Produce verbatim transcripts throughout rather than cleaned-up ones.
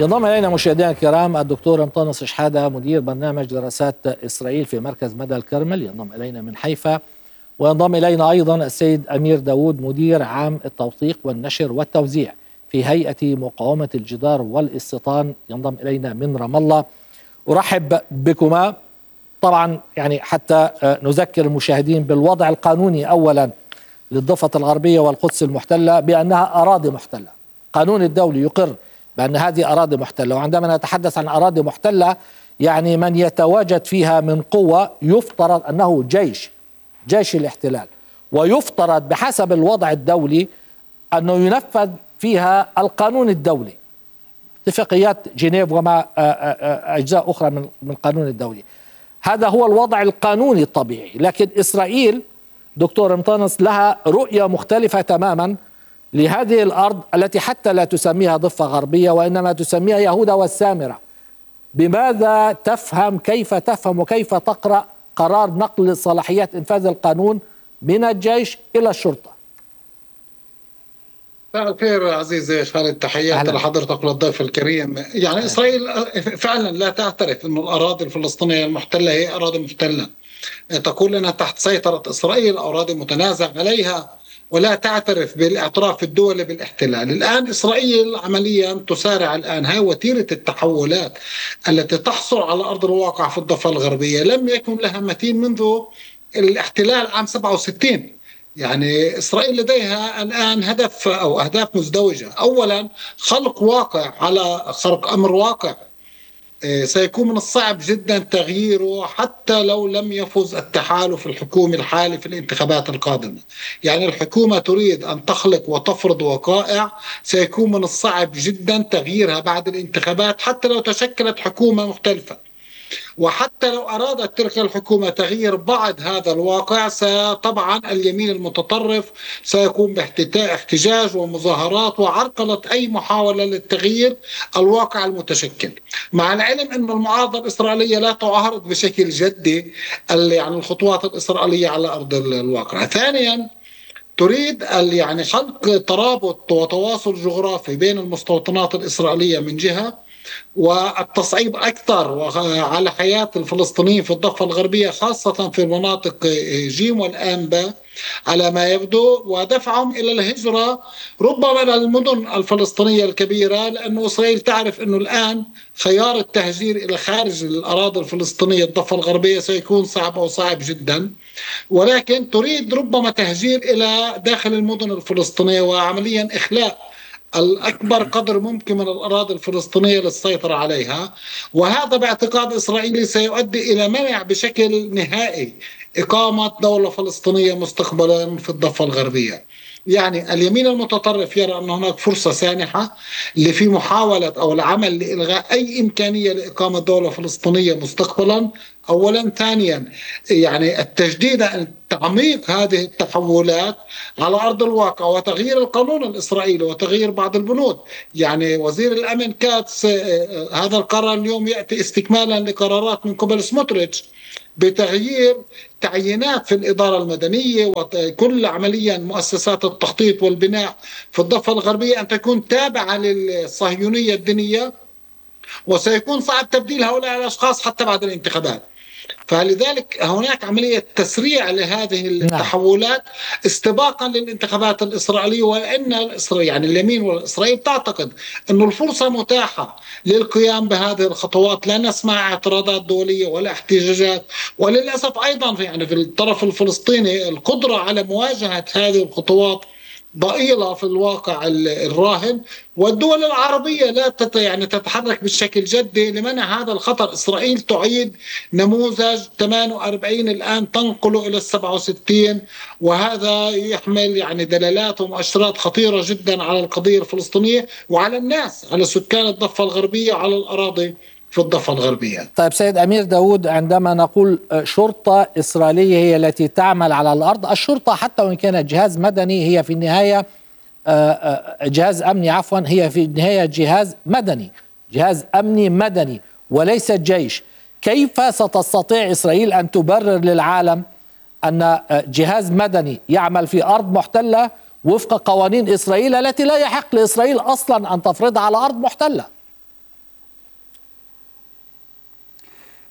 ينضم إلينا مشاهدينا الكرام الدكتور مطنس شحادة مدير برنامج دراسات إسرائيل في مركز مدى الكرمل، ينضم إلينا من حيفا. وينضم إلينا أيضا السيد أمير داود مدير عام التوثيق والنشر والتوزيع في هيئة مقاومة الجدار والاستيطان، ينضم إلينا من رام الله. أرحب بكما. طبعا يعني حتى نذكر المشاهدين بالوضع القانوني أولا للضفة الغربية والقدس المحتلة بأنها أراضي محتلة. قانون الدولي يقر بأن هذه أراضي محتلة، وعندما نتحدث عن أراضي محتلة يعني من يتواجد فيها من قوة يفترض أنه جيش جيش الاحتلال، ويفترض بحسب الوضع الدولي أنه ينفذ فيها القانون الدولي، اتفاقيات جنيف وما أجزاء أخرى من من القانون الدولي. هذا هو الوضع القانوني الطبيعي. لكن إسرائيل دكتور مطنس لها رؤية مختلفة تماما لهذه الأرض التي حتى لا تسميها ضفة غربية وإنما تسميها يهوذا والسامرة. بماذا تفهم، كيف تفهم وكيف تقرأ قرار نقل صلاحيات إنفاذ القانون من الجيش إلى الشرطة؟ مساء الخير عزيزي خالد، تحياتي لحضرتك وللضيف الكريم. يعني أهلا. إسرائيل فعلا لا تعترف أن الأراضي الفلسطينية المحتلة هي أراضي محتلة، تقول أنها تحت سيطرة إسرائيل، أراضي متنازع عليها، ولا تعترف بالاعتراف الدولي بالاحتلال. الآن إسرائيل عمليا تسارع الآن، هاي وتيرة التحولات التي تحصل على أرض الواقع في الضفة الغربية لم يكن لها مثيل منذ الاحتلال عام سبعة وستين. يعني إسرائيل لديها الآن هدف أو أهداف مزدوجة. أولا خلق واقع، على خلق أمر واقع سيكون من الصعب جدا تغييره حتى لو لم يفز التحالف الحكومي الحالي في الانتخابات القادمة. يعني الحكومة تريد أن تخلق وتفرض وقائع سيكون من الصعب جدا تغييرها بعد الانتخابات حتى لو تشكلت حكومة مختلفة. وحتى لو أرادت تلك الحكومة تغيير بعض هذا الواقع، طبعا اليمين المتطرف سيكون باحتجاج ومظاهرات وعرقلة أي محاولة للتغيير الواقع المتشكل، مع العلم أن المعارضة الإسرائيلية لا تعارض بشكل جدي يعني الخطوات الإسرائيلية على أرض الواقع. ثانيا تريد يعني خلق ترابط وتواصل جغرافي بين المستوطنات الإسرائيلية من جهة، والتصعيب أكثر على حياة الفلسطينيين في الضفة الغربية خاصة في المناطق جيم والآن باء على ما يبدو، ودفعهم إلى الهجرة ربما إلى المدن الفلسطينية الكبيرة، لأن إسرائيل تعرف أنه الآن خيار التهجير إلى خارج الأراضي الفلسطينية الضفة الغربية سيكون صعب أو صعب جدا، ولكن تريد ربما تهجير إلى داخل المدن الفلسطينية وعمليا إخلاء الأكبر قدر ممكن من الأراضي الفلسطينية للسيطرة عليها. وهذا باعتقاد إسرائيلي سيؤدي إلى منع بشكل نهائي إقامة دولة فلسطينية مستقبلا في الضفة الغربية. يعني اليمين المتطرف يرى أن هناك فرصة سانحة في محاولة أو العمل لإلغاء أي إمكانية لإقامة دولة فلسطينية مستقبلا أولا. ثانيا يعني التجديد تعميق هذه التحولات على أرض الواقع وتغيير القانون الإسرائيلي وتغيير بعض البنود. يعني وزير الأمن كاتس هذا القرار اليوم يأتي استكمالا لقرارات من قبل سموتريتش بتغيير تعيينات في الإدارة المدنية وكل عمليا مؤسسات التخطيط والبناء في الضفة الغربية أن تكون تابعة للصهيونية الدينية، وسيكون صعب تبديل هؤلاء الأشخاص حتى بعد الانتخابات. فلذلك هناك عملية تسريع لهذه التحولات استباقا للانتخابات الإسرائيلية، وأن الإسرائيل يعني اليمين والإسرائيل تعتقد أن الفرصة متاحة للقيام بهذه الخطوات. لا نسمع اعتراضات دولية ولا احتجاجات، وللأسف أيضا يعني في الطرف الفلسطيني القدرة على مواجهة هذه الخطوات ضئيلة في الواقع الراهن، والدول العربية لا تت يعني تتحرك بالشكل جدي لمنع هذا الخطر. إسرائيل تعيد نموذج ثمانية وأربعين الآن تنقله إلى سبعة وستين، وهذا يحمل يعني دلالات ومؤشرات خطيرة جدا على القضية الفلسطينية وعلى الناس، على سكان الضفة الغربية، على الأراضي في الضفة الغربية. طيب سيد أمير داود، عندما نقول شرطة إسرائيلية هي التي تعمل على الأرض، الشرطة حتى وإن كانت جهاز مدني هي في النهاية جهاز أمني عفوا هي في النهاية جهاز مدني جهاز أمني مدني وليس جيش. كيف ستستطيع إسرائيل أن تبرر للعالم أن جهاز مدني يعمل في أرض محتلة وفق قوانين إسرائيل التي لا يحق لإسرائيل أصلا أن تفرضها على أرض محتلة؟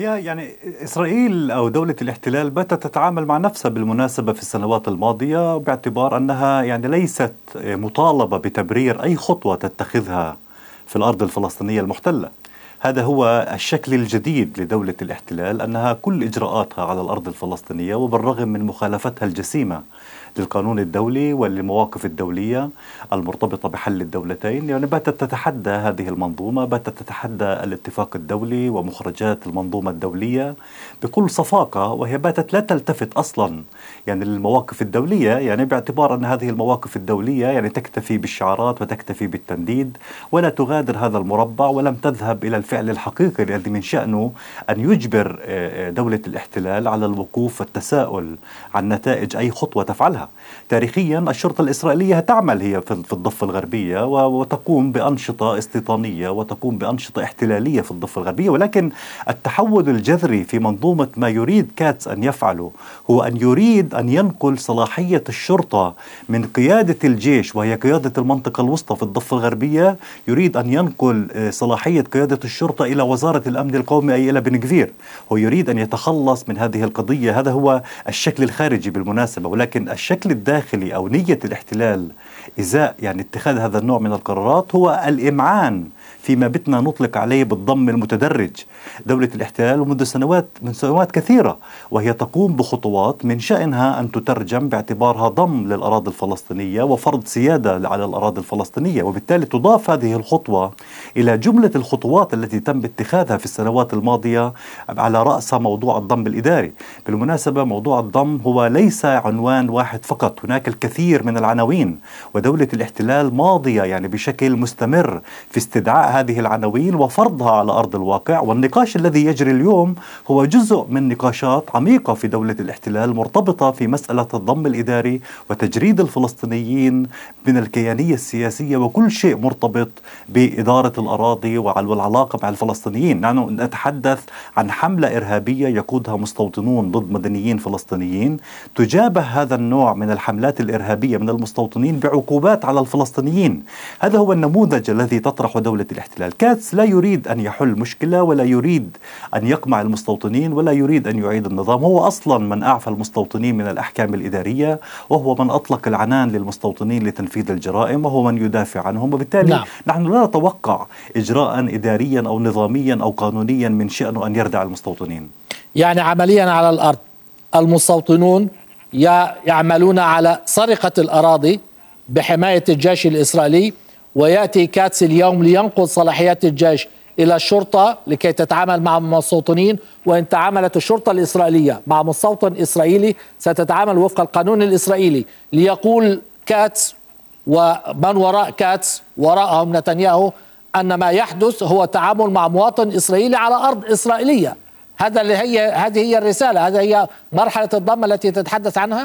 هي يعني إسرائيل أو دولة الاحتلال باتت تتعامل مع نفسها بالمناسبة في السنوات الماضية، باعتبار أنها يعني ليست مطالبة بتبرير أي خطوة تتخذها في الأرض الفلسطينية المحتلة. هذا هو الشكل الجديد لدولة الاحتلال، أنها كل إجراءاتها على الأرض الفلسطينية وبالرغم من مخالفتها الجسيمة للقانون الدولي والمواقف الدولية المرتبطة بحل الدولتين، يعني باتت تتحدى هذه المنظومة، باتت تتحدى الاتفاق الدولي ومخرجات المنظومة الدولية بكل صفاقة، وهي باتت لا تلتفت أصلا يعني للمواقف الدولية، يعني باعتبار أن هذه المواقف الدولية يعني تكتفي بالشعارات وتكتفي بالتنديد ولا تغادر هذا المربع، ولم تذهب إلى الفعل الحقيقي الذي من شأنه أن يجبر دولة الاحتلال على الوقوف والتساؤل عن نتائج أي خطوة تفعلها. تاريخيا الشرطة الإسرائيلية تعمل هي في الضفة الغربية وتقوم بأنشطة استيطانية وتقوم بأنشطة احتلالية في الضفة الغربية، ولكن التحول الجذري في منظومة ما يريد كاتس أن يفعله هو أن يريد أن ينقل صلاحية الشرطة من قيادة الجيش وهي قيادة المنطقة الوسطى في الضفة الغربية، يريد أن ينقل صلاحية قيادة الشرطة إلى وزارة الأمن القومي أي إلى بن غفير. هو يريد أن يتخلص من هذه القضية، هذا هو الشكل الخارجي بالمناسبة، ولكن الشكل الداخلي أو نية الاحتلال إزاء يعني اتخاذ هذا النوع من القرارات هو الإمعان فيما بتنا نطلق عليه بالضم المتدرج. دولة الاحتلال منذ سنوات من سنوات كثيرة وهي تقوم بخطوات من شأنها أن تترجم باعتبارها ضم للأراضي الفلسطينية وفرض سيادة على الأراضي الفلسطينية، وبالتالي تضاف هذه الخطوة إلى جملة الخطوات التي تم اتخاذها في السنوات الماضية على رأسها موضوع الضم الإداري. بالمناسبة موضوع الضم هو ليس عنوان واحد فقط، هناك الكثير من العناوين، ودولة الاحتلال ماضية يعني بشكل مستمر في استدعاء هذه العناوين وفرضها على أرض الواقع. والنقاش الذي يجري اليوم هو جزء من نقاشات عميقة في دولة الاحتلال مرتبطة في مسألة الضم الإداري وتجريد الفلسطينيين من الكيانية السياسية وكل شيء مرتبط بإدارة الأراضي والعلاقة مع الفلسطينيين. نحن نتحدث عن حملة إرهابية يقودها مستوطنون ضد مدنيين فلسطينيين، تجابه هذا النوع من الحملات الإرهابية من المستوطنين بعقوبات على الفلسطينيين. هذا هو النموذج الذي تطرح دولة الاحتلال. كاتس لا يريد أن يحل مشكلة ولا يريد أن يقمع المستوطنين ولا يريد أن يعيد النظام، هو أصلا من أعفى المستوطنين من الأحكام الإدارية، وهو من أطلق العنان للمستوطنين لتنفيذ الجرائم، وهو من يدافع عنهم، وبالتالي نعم. نحن لا نتوقع إجراء إداريا أو نظاميا أو قانونيا من شأنه أن يردع المستوطنين. يعني عمليا على الأرض المستوطنون يعملون على سرقة الأراضي بحماية الجيش الإسرائيلي، ويأتي كاتس اليوم لينقل صلاحيات الجيش إلى الشرطة لكي تتعامل مع المستوطنين. وإن تعاملت الشرطة الإسرائيلية مع مستوطن إسرائيلي ستتعامل وفق القانون الإسرائيلي. ليقول كاتس ومن وراء كاتس وراءهم نتنياهو أن ما يحدث هو تعامل مع مواطن إسرائيلي على أرض إسرائيلية. هذا اللي هي هذه هي الرسالة، هذه هي مرحلة الضم التي تتحدث عنها.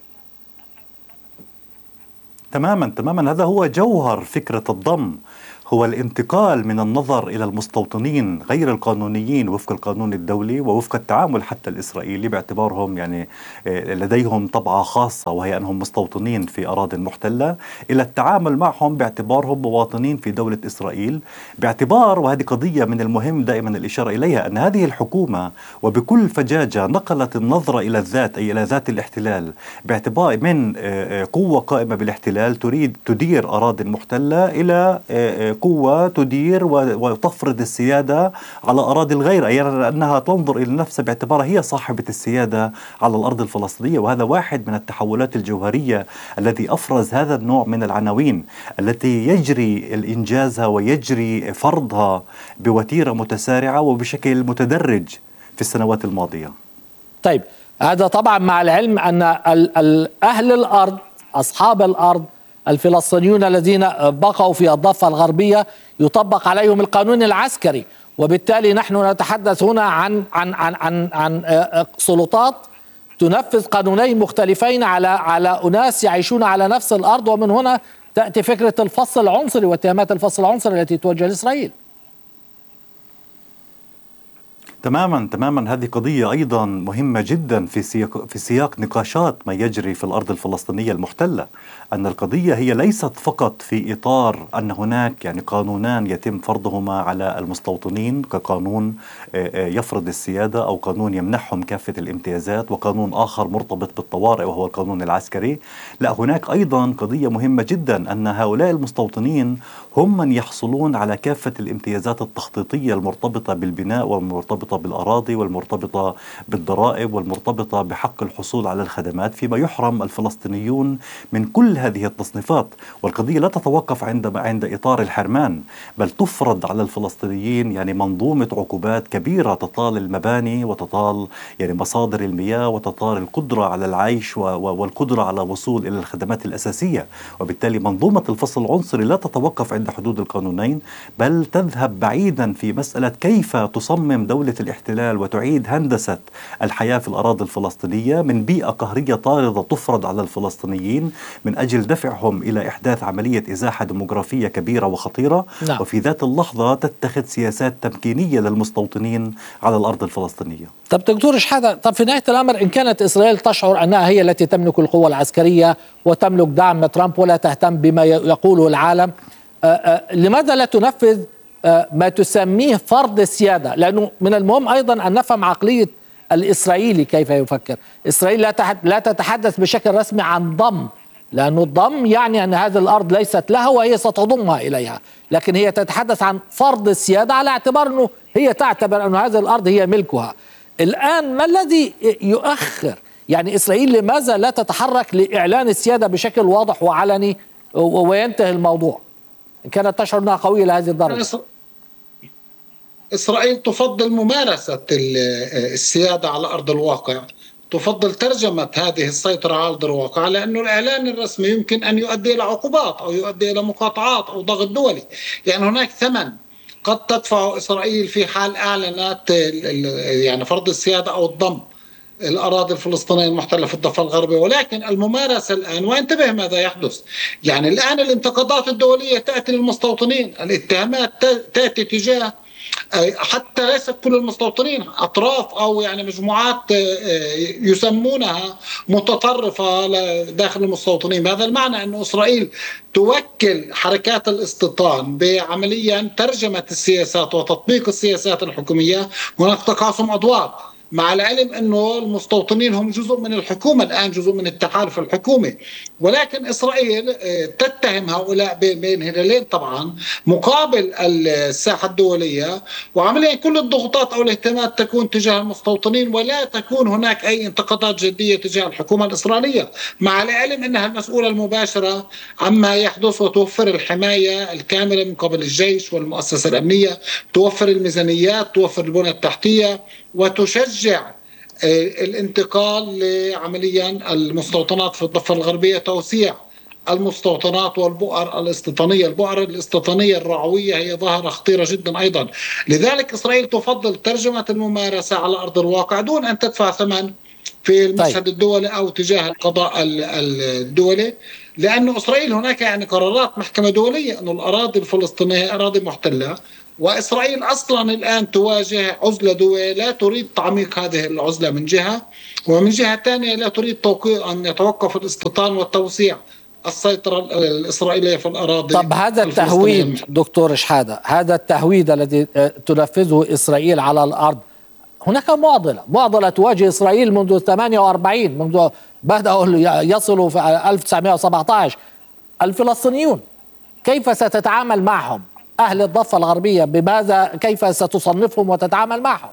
تماما تماما هذا هو جوهر فكرة الضم، هو الانتقال من النظر إلى المستوطنين غير القانونيين وفق القانون الدولي ووفق التعامل حتى الإسرائيلي باعتبارهم يعني لديهم طبعة خاصة وهي أنهم مستوطنين في أراضي محتلة، إلى التعامل معهم باعتبارهم مواطنين في دولة إسرائيل، باعتبار وهذه قضية من المهم دائما الإشارة إليها أن هذه الحكومة وبكل فجاجة نقلت النظرة إلى الذات أي إلى ذات الاحتلال باعتبار من قوة قائمة بالاحتلال تريد تدير أراضي محتلة إلى قوة تدير وتفرض السيادة على أراضي الغير، أي أنها تنظر إلى نفسها باعتبارها هي صاحبة السيادة على الأرض الفلسطينية. وهذا واحد من التحولات الجوهرية الذي أفرز هذا النوع من العناوين التي يجري الإنجازها ويجري فرضها بوتيرة متسارعة وبشكل متدرج في السنوات الماضية. طيب هذا طبعا مع العلم أن أهل الأرض أصحاب الأرض الفلسطينيون الذين بقوا في الضفة الغربية يطبق عليهم القانون العسكري، وبالتالي نحن نتحدث هنا عن عن عن عن, عن سلطات تنفذ قانونين مختلفين على على أناس يعيشون على نفس الأرض. ومن هنا تأتي فكرة الفصل العنصري واتهامات الفصل العنصري التي توجه لإسرائيل. تماما تماما. هذه قضية أيضا مهمة جدا في سياق في سياق نقاشات ما يجري في الأرض الفلسطينية المحتلة، أن القضية هي ليست فقط في إطار أن هناك يعني قانونان يتم فرضهما على المستوطنين كقانون يفرض السيادة أو قانون يمنحهم كافة الامتيازات، وقانون آخر مرتبط بالطوارئ وهو القانون العسكري. لا، هناك أيضا قضية مهمة جدا أن هؤلاء المستوطنين هم من يحصلون على كافة الامتيازات التخطيطية المرتبطة بالبناء والمرتبطة بالأراضي والمرتبطة بالضرائب والمرتبطة بحق الحصول على الخدمات، فيما يحرم الفلسطينيون من كل هذه التصنيفات. والقضية لا تتوقف عند عند إطار الحرمان، بل تفرض على الفلسطينيين يعني منظومة عقوبات كبيرة تطال المباني وتطال يعني مصادر المياه وتطال القدرة على العيش والقدرة على الوصول إلى الخدمات الأساسية. وبالتالي منظومة الفصل العنصري لا تتوقف عند حدود القانونين، بل تذهب بعيدا في مسألة كيف تصمم دولة الاحتلال وتعيد هندسة الحياة في الأراضي الفلسطينية من بيئة قهرية طاردة تفرض على الفلسطينيين من أجل دفعهم إلى إحداث عملية إزاحة ديموغرافية كبيرة وخطيرة. نعم. وفي ذات اللحظة تتخذ سياسات تمكينية للمستوطنين على الأرض الفلسطينية. طب دكتور شحادة، طب في نهاية الأمر إن كانت إسرائيل تشعر أنها هي التي تملك القوة العسكرية وتملك دعم ترامب ولا تهتم بما يقوله العالم، آآ آآ لماذا لا تنفذ ما تسميه فرض السيادة؟ لأنه من المهم أيضا أن نفهم عقلية الإسرائيلي كيف يفكر. إسرائيل لا تتحدث بشكل رسمي عن ضم، لأنه الضم يعني أن هذه الأرض ليست لها وهي ستضمها إليها، لكن هي تتحدث عن فرض السيادة على اعتبار أنه هي تعتبر أن هذه الأرض هي ملكها. الآن ما الذي يؤخر يعني إسرائيل لماذا لا تتحرك لإعلان السيادة بشكل واضح وعلني وينتهي الموضوع إن كانت تشعر أنها قوية لهذه الدرجة؟ إسرائيل تفضل ممارسة السيادة على أرض الواقع، تفضل ترجمة هذه السيطرة على أرض الواقع، لأنه الإعلان الرسمي يمكن أن يؤدي إلى عقوبات أو يؤدي إلى مقاطعات أو ضغط دولي. يعني هناك ثمن قد تدفع إسرائيل في حال أعلنت يعني فرض السيادة أو الضم الأراضي الفلسطينية المحتلة في الضفة الغربية. ولكن الممارسة الآن، وانتبه ماذا يحدث، يعني الآن الانتقادات الدولية تأتي للمستوطنين، الاتهامات تأتي تجاه حتى ليست كل المستوطنين، أطراف أو يعني مجموعات يسمونها متطرفة داخل المستوطنين. بهذا المعنى أن إسرائيل توكل حركات الاستيطان بعمليا ترجمة السياسات وتطبيق السياسات الحكومية. هناك تقاسم أدوار، مع العلم أنه المستوطنين هم جزء من الحكومة الآن، جزء من التحالف الحكومي، ولكن إسرائيل تتهم هؤلاء بين هلالين طبعا مقابل الساحة الدولية، وعمليا كل الضغوطات أو الاهتمامات تكون تجاه المستوطنين، ولا تكون هناك أي انتقادات جدية تجاه الحكومة الإسرائيلية، مع العلم أنها المسؤولة المباشرة عما يحدث وتوفر الحماية الكاملة من قبل الجيش والمؤسسة الأمنية، توفر الميزانيات، توفر البنى التحتية، وتشجع الانتقال لعمليا المستوطنات في الضفة الغربية، توسيع المستوطنات والبؤر الاستيطانية. البؤر الاستيطانية الرعوية هي ظاهرة خطيرة جدا أيضا. لذلك إسرائيل تفضل ترجمة الممارسة على أرض الواقع دون أن تدفع ثمن في المشهد طيب. الدولي أو تجاه القضاء الدولي، لأن إسرائيل هناك يعني قرارات محكمة دولية أن الأراضي الفلسطينية أراضي محتلة، وإسرائيل أصلا الآن تواجه عزلة دولية لا تريد تعميق هذه العزلة من جهة، ومن جهة ثانية لا تريد توقيع أن يتوقف الاستيطان والتوسيع السيطرة الإسرائيلية في الأراضي. طب هذا التهويد دكتور شحادة، هذا التهويد الذي تنفذه إسرائيل على الأرض، هناك معضلة معضلة تواجه إسرائيل منذ ثمانية وأربعين، منذ بدأوا يصلوا في ألف وتسعمائة وسبعة عشر. الفلسطينيون كيف ستتعامل معهم؟ أهل الضفة الغربية بماذا، كيف ستصنفهم وتتعامل معهم؟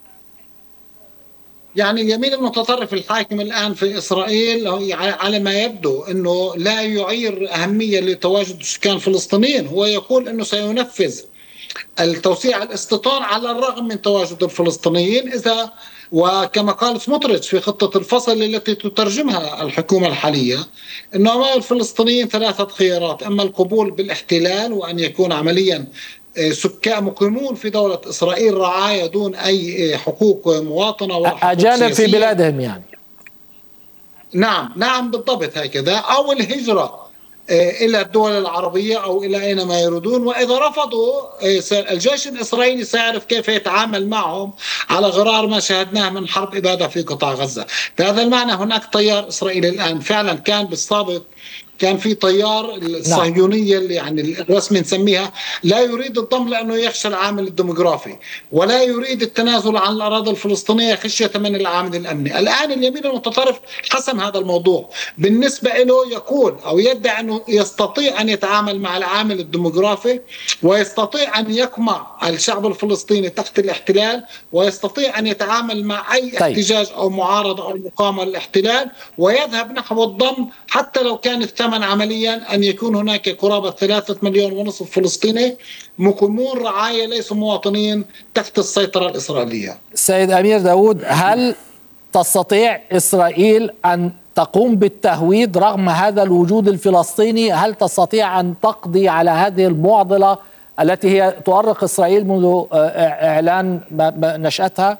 يعني اليمين المتطرف الحاكم الآن في إسرائيل على ما يبدو أنه لا يعير أهمية لتواجد السكان الفلسطينيين، هو يقول أنه سينفذ التوسيع الاستيطان على الرغم من تواجد الفلسطينيين، إذا وكما قال سموتريتش في خطة الفصل التي تترجمها الحكومة الحالية، أنه أمام الفلسطينيين ثلاثة خيارات: أما القبول بالاحتلال وأن يكون عمليا سكان مقيمون في دولة إسرائيل رعاية دون أي حقوق مواطنة ولا حقوق أجانب في بلادهم يعني. نعم نعم بالضبط هكذا، أو الهجرة إلى الدول العربية أو إلى أينما يريدون، وإذا رفضوا الجيش الإسرائيلي سيعرف كيف يتعامل معهم على غرار ما شاهدناه من حرب إبادة في قطاع غزة. بهذا المعنى هناك تيار إسرائيلي الآن، فعلا كان بالسابق كان في تيار الصهيونية اللي يعني الرسمي نسميها لا يريد الضم لأنه يخشى العامل الديموغرافي، ولا يريد التنازل عن الأراضي الفلسطينية خشية من العامل الأمني. الآن اليمين المتطرف حسم هذا الموضوع، بالنسبة له يقول أو يدعي أنه يستطيع أن يتعامل مع العامل الديموغرافي، ويستطيع أن يقمع الشعب الفلسطيني تحت الاحتلال، ويستطيع أن يتعامل مع أي طيب. احتجاج أو معارضة أو مقاومة للاحتلال، ويذهب نحو الضم حتى لو كان الثمن عمليا أن يكون هناك قرابة ثلاثة مليون ونصف فلسطيني مقيمون رعاية ليسوا مواطنين تحت السيطرة الإسرائيلية. سيد أمير داود، هل تستطيع إسرائيل أن تقوم بالتهويد رغم هذا الوجود الفلسطيني؟ هل تستطيع أن تقضي على هذه المعضلة التي هي تؤرق إسرائيل منذ إعلان نشأتها؟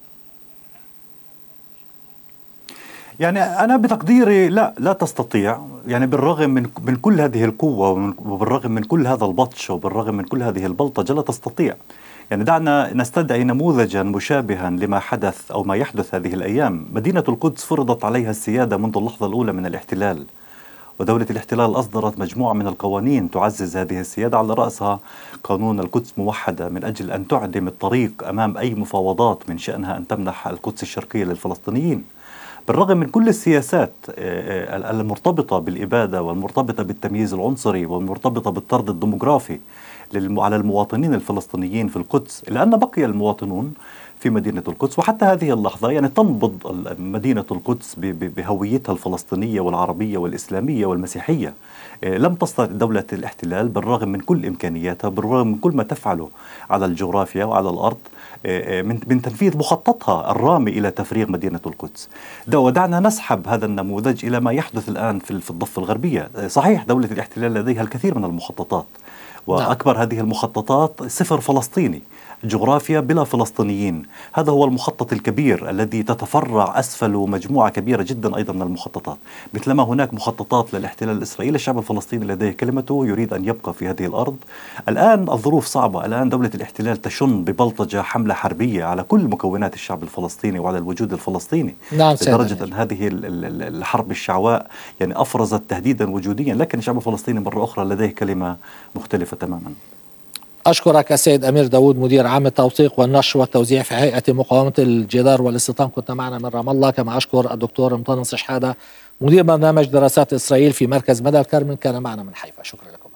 يعني أنا بتقديري لا لا تستطيع، يعني بالرغم من من كل هذه القوة وبالرغم من كل هذا البطش وبالرغم من كل هذه البلطجة لا تستطيع. يعني دعنا نستدعي نموذجا مشابها لما حدث أو ما يحدث هذه الأيام. مدينة القدس فرضت عليها السيادة منذ اللحظة الأولى من الاحتلال، ودولة الاحتلال أصدرت مجموعة من القوانين تعزز هذه السيادة، على رأسها قانون القدس موحدة، من أجل أن تعدم الطريق أمام أي مفاوضات من شأنها أن تمنح القدس الشرقية للفلسطينيين. بالرغم من كل السياسات المرتبطة بالإبادة والمرتبطة بالتمييز العنصري والمرتبطة بالطرد الديموغرافي على المواطنين الفلسطينيين في القدس، إلا أن بقي المواطنون في مدينة القدس وحتى هذه اللحظة يعني تنبض مدينة القدس بهويتها الفلسطينية والعربية والإسلامية والمسيحية. لم تستطع دولة الاحتلال بالرغم من كل إمكانياتها، بالرغم من كل ما تفعله على الجغرافيا وعلى الأرض، من من تنفيذ مخططها الرامي إلى تفريغ مدينة القدس. ودعنا نسحب هذا النموذج إلى ما يحدث الآن في الضفة الغربية. صحيح دولة الاحتلال لديها الكثير من المخططات، وأكبر هذه المخططات صفر فلسطيني، جغرافيا بلا فلسطينيين. هذا هو المخطط الكبير الذي تتفرع أسفله مجموعة كبيرة جدا أيضا من المخططات. مثلما هناك مخططات للاحتلال الإسرائيلي، الشعب الفلسطيني لديه كلمته، يريد أن يبقى في هذه الأرض. الآن الظروف صعبة، الآن دولة الاحتلال تشن ببلطجة حملة حربية على كل مكونات الشعب الفلسطيني وعلى الوجود الفلسطيني، نعم، لدرجة أن هذه الحرب الشعواء يعني أفرزت تهديدا وجوديا، لكن الشعب الفلسطيني مرة أخرى لديه كلمة مختلفة تماما. أشكرك السيد أمير داود، مدير عام التوثيق والنشر والتوزيع في هيئة مقاومة الجدار والاستيطان، كنت معنا من رام الله. كما أشكر الدكتور مطنس شحادة، مدير برنامج دراسات إسرائيل في مركز مدى الكرمل، كان معنا من حيفا. شكرا لكم.